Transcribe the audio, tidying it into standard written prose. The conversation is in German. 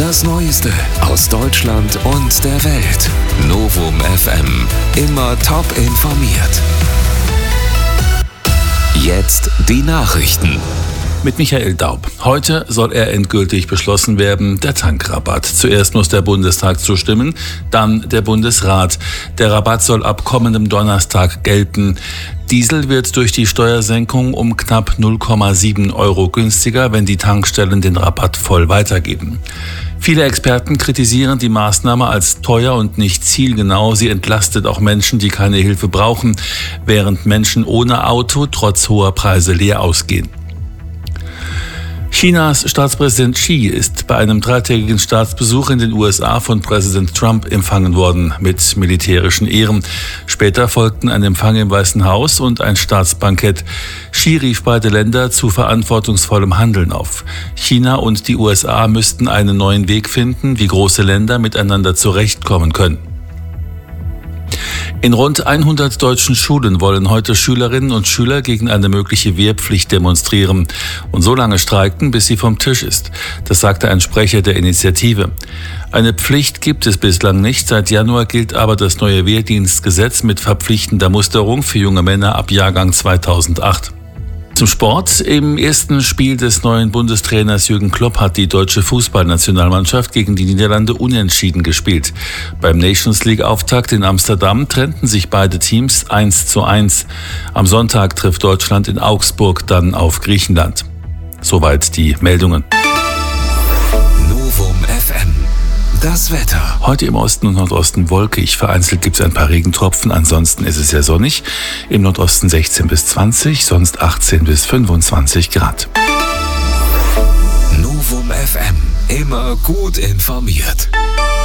Das Neueste aus Deutschland und der Welt. Novum FM. Immer top informiert. Jetzt die Nachrichten. Mit Michael Daub. Heute soll er endgültig beschlossen werden, der Tankrabatt. Zuerst muss der Bundestag zustimmen, dann der Bundesrat. Der Rabatt soll ab kommendem Donnerstag gelten. Diesel wird durch die Steuersenkung um knapp 0,7 Euro günstiger, wenn die Tankstellen den Rabatt voll weitergeben. Viele Experten kritisieren die Maßnahme als teuer und nicht zielgenau. Sie entlastet auch Menschen, die keine Hilfe brauchen, während Menschen ohne Auto trotz hoher Preise leer ausgehen. Chinas Staatspräsident Xi ist bei einem 3-tägigen Staatsbesuch in den USA von Präsident Trump empfangen worden mit militärischen Ehren. Später folgten ein Empfang im Weißen Haus und ein Staatsbankett. Xi rief beide Länder zu verantwortungsvollem Handeln auf. China und die USA müssten einen neuen Weg finden, wie große Länder miteinander zurechtkommen können. In rund 100 deutschen Schulen wollen heute Schülerinnen und Schüler gegen eine mögliche Wehrpflicht demonstrieren und so lange streiken, bis sie vom Tisch ist. Das sagte ein Sprecher der Initiative. Eine Pflicht gibt es bislang nicht. Seit Januar gilt aber das neue Wehrdienstgesetz mit verpflichtender Musterung für junge Männer ab Jahrgang 2008. Zum Sport. Im ersten Spiel des neuen Bundestrainers Jürgen Klopp hat die deutsche Fußballnationalmannschaft gegen die Niederlande unentschieden gespielt. Beim Nations-League-Auftakt in Amsterdam trennten sich beide Teams 1:1. Am Sonntag trifft Deutschland in Augsburg dann auf Griechenland. Soweit die Meldungen. Novum FM. Das Wetter. Heute im Osten und Nordosten wolkig. Vereinzelt gibt es ein paar Regentropfen. Ansonsten ist es sehr sonnig. Im Nordosten 16 bis 20, sonst 18 bis 25 Grad. Novum FM. Immer gut informiert.